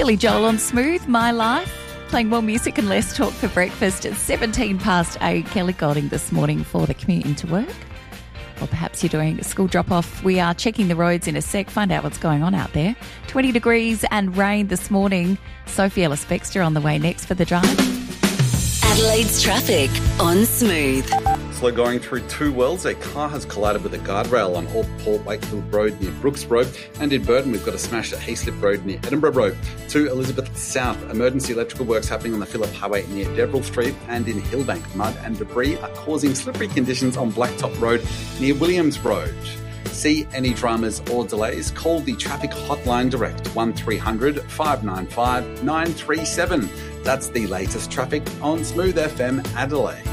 Billy Joel on Smooth, My Life. Playing more music and less talk for breakfast at 8:17. Kelly Golding this morning for the commute into work. Or perhaps you're doing a school drop-off. We are checking the roads in a sec, find out what's going on out there. 20 degrees and rain this morning. Sophie Ellis-Bextor on the way next for The Drive. Adelaide's traffic on Smooth. Slow going through Two Wells. A car has collided with a guardrail on Old Port Wakefield Road near Brooks Road. And in Burton, we've got a smash at Hayslip Road near Edinburgh Road. To Elizabeth South, emergency electrical works happening on the Phillip Highway near Deverell Street. And in Hillbank, mud and debris are causing slippery conditions on Blacktop Road near Williams Road. See any dramas or delays? Call the traffic hotline direct 1300 595 937. That's the latest traffic on Smooth FM Adelaide.